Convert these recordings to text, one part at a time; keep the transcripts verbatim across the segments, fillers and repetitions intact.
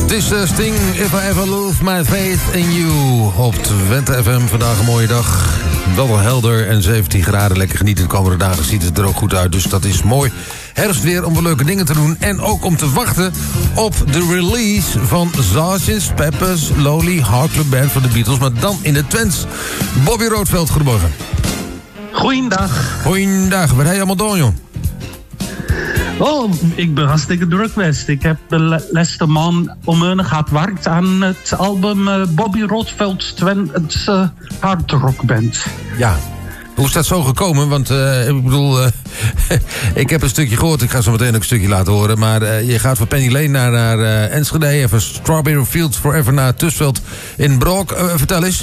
Het is uh, Sting, If I Ever Lose My Faith in You. Op Twente F M, vandaag een mooie dag. Wel helder en zeventien graden. Lekker genieten. De komende dagen ziet het er ook goed uit. Dus dat is mooi. Herfstweer om wel leuke dingen te doen. En ook om te wachten op de release van sergeant Pepper's Lonely Hearts Club Band van de Beatles. Maar dan in het Twents. Bobby Roodveld, goedemorgen. Goeiedag. Goeiedag. Wat heb je allemaal doen, joh? Oh, ik ben hartstikke druk geweest. Ik heb de laatste maand onmiddellijk hard gewerkt aan het album uh, Bobby Roodveld's Twents uh, Hard Rock Band. Ja. Hoe is dat zo gekomen? Want uh, ik bedoel, uh, ik heb een stukje gehoord. Ik ga zo meteen ook een stukje laten horen. Maar uh, je gaat van Penny Lane naar, naar uh, Enschede. En van Strawberry Fields Forever naar Tussveld in Broek. Uh, vertel eens.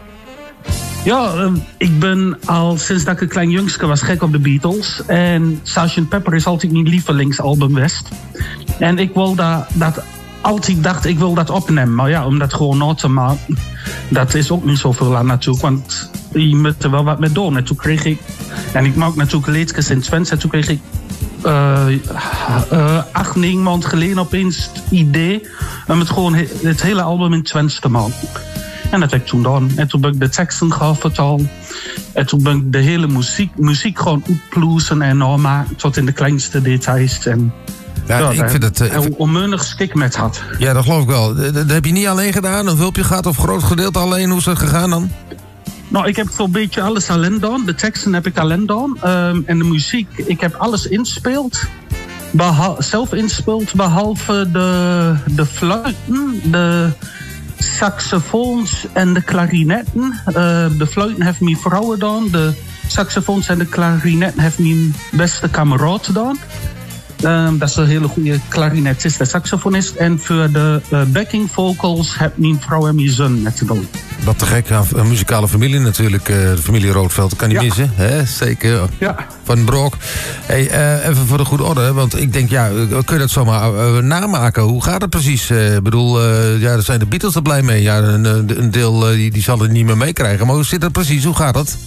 Ja, uh, ik ben al sinds dat ik een klein jongske was gek op de Beatles. En sergeant Pepper is altijd mijn lievelingsalbum West. En ik wil dat, dat altijd dacht, ik wil dat opnemen. Maar ja, om dat gewoon na te maken, dat is ook niet zoveel aan natuurlijk. Want je moet er wel wat mee doen. En toen kreeg ik, en ik maak natuurlijk leedjes in Twents. En toen kreeg ik uh, uh, acht, negen maanden geleden opeens het idee om het gewoon he, het hele album in Twents te maken. En dat heb ik toen gedaan. En toen ben ik de teksten gaan vertalen. En toen ben ik de hele muziek, muziek gewoon uitploezen en namaken tot in de kleinste details. En ja, ja, ik vind het uh, hoe onmiddellijk stik met had. Ja, dat geloof ik wel. Dat, dat heb je niet alleen gedaan? Een hulpje gaat of groot gedeelte alleen? Hoe is het gegaan dan? Nou, ik heb zo'n beetje alles alleen gedaan. De teksten heb ik alleen gedaan. Um, en de muziek, ik heb alles inspeeld. Behal- zelf inspeeld, behalve de, de fluiten, de saxofoons en de klarinetten. Uh, de fluiten heeft mijn vrouw gedaan. De saxofoons en de klarinetten heeft mijn beste kameraad gedaan. Um, dat is een hele goede klarinetist en saxofonist. En voor de uh, backing vocals heb mijn vrouw en mijn zoon net gedaan. Wat te gek, ja, een muzikale familie natuurlijk. Uh, de familie Roodveld, kan niet ja. missen. Hè? Zeker. Ja. Van Broek. Hey, uh, even voor de goede orde, want ik denk, ja, kun je dat zomaar uh, namaken? Hoe gaat het precies? Ik uh, bedoel, uh, ja, daar zijn de Beatles er blij mee. Ja, een, een deel uh, die, die zal het niet meer meekrijgen. Maar hoe zit dat precies? Hoe gaat dat?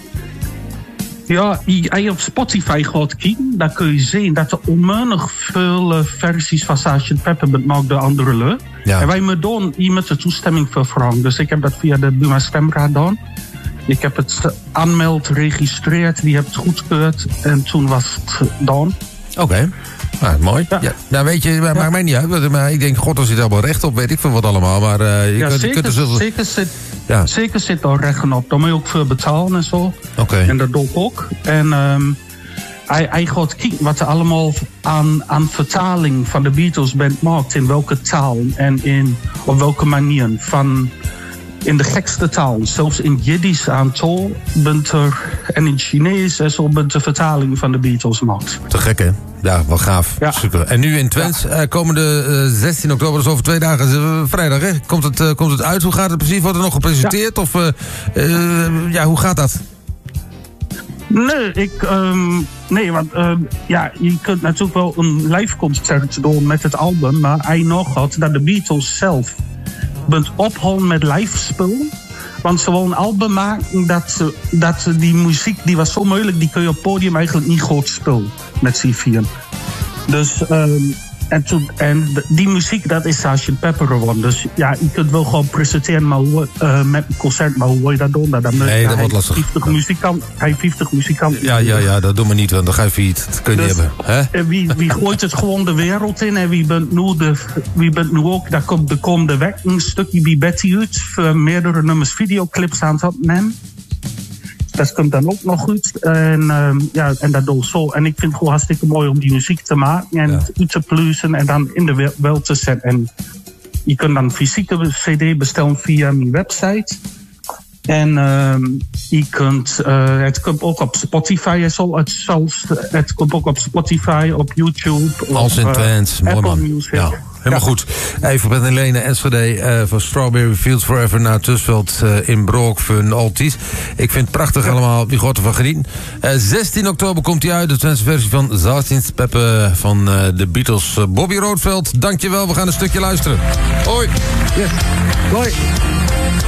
Ja, als je op Spotify gaat kijken, dan kun je zien dat er onmiddellijk veel uh, versies van sergeant Pepper maakt de andere leuk. Ja. En wij moeten doen iemand de toestemming voor vragen. Dus ik heb dat via de Buma Stemraad gedaan. Ik heb het aanmeld, geregistreerd, die heb het goedgekeurd en toen was het gedaan. Oké. Okay. Nou, mooi. Ja. Ja. Nou, weet je, maakt ja. mij niet uit. Maar ik denk, god, er zit allemaal recht op, weet ik veel wat allemaal. Maar uh, je ja, kunt, zeker, kunt er zoveel... zeker, zit, ja. zeker zit er recht op. Daar moet je ook voor betalen en zo. Oké. Okay. En dat doe ik ook. En um, hij, hij gaat kijken wat er allemaal aan, aan vertaling van de Beatles band maakt. In welke taal en in, op welke manier. Van... In de gekste taal, zelfs in Jiddisch aantal, bent er, en in Chinees en zo bent de vertaling van de Beatles maakt. Te gek, hè? Ja, wel gaaf. Ja. Super. En nu in Twents, ja. uh, komende uh, zestien oktober, dus over twee dagen, uh, vrijdag, hè? Komt het, uh, komt het uit? Hoe gaat het precies? Wordt er nog gepresenteerd? Ja. Of, uh, uh, ja, hoe gaat dat? Nee, ik, um, nee, want uh, ja, je kunt natuurlijk wel een live concert doen met het album, maar hij nog had dat de Beatles zelf bent ophouden met live spullen. Want ze willen een album maken dat, dat die muziek, die was zo moeilijk, die kun je op het podium eigenlijk niet goed spelen met z'n vier. Dus, um, en, toen, en die muziek, dat is sergeant Pepper geworden. Dus ja, je kunt wel gewoon presenteren maar hoe, uh, met een concert, maar hoe wil je dat doen? Dat, nee, dat wordt lastig. vijftig muzikant, hij heeft vijftig muzikanten. Ja, ja, ja, dat doen we niet, want dan ga je failliet. Dat kun je dus, niet hebben. Hè? En wie, wie gooit het gewoon de wereld in? En wie bent nu, de, wie bent nu ook, daar komt de komende week een stukje bij Betty uit, voor meerdere nummers videoclips aan het opnemen. Dat komt dan ook nog goed. En, um, ja, en dat doe ik zo. En ik vind het gewoon hartstikke mooi om die muziek te maken en ja. uit te pluizen en dan in de wereld te zetten. En je kunt dan fysieke cd bestellen via mijn website. En um, je kunt, uh, het komt ook op Spotify. Het, zelfs, het komt ook op Spotify, op YouTube. Als in Twents, mooi man. Music. Ja. Helemaal ja. goed. Even met Helene Enschede uh, van Strawberry Fields Forever naar Tussveld uh, in Broek voor een Alties. Ik vind het prachtig ja. allemaal. Wie gaat ervan genieten. Uh, zestien oktober komt hij uit. De Twentse versie van sergeant Pepper van uh, de Beatles. Uh, Bobby Roodveld, dankjewel. We gaan een stukje luisteren. Hoi. Yes. Hoi.